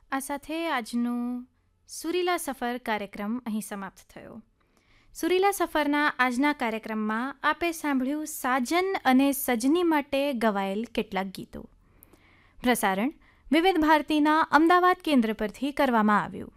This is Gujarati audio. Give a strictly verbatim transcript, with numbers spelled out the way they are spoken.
આ સાથે આજનો સુરીલા સફર કાર્યક્રમ અહીં સમાપ્ત થયો. સુરીલા સફરના આજના કાર્યક્રમમાં આપે સાંભળ્યું સાજન અને સજની માટે ગવાયેલ કેટલાક ગીતો. પ્રસારણ વિવિધ ભારતીના અમદાવાદ કેન્દ્ર પરથી કરવામાં આવ્યું.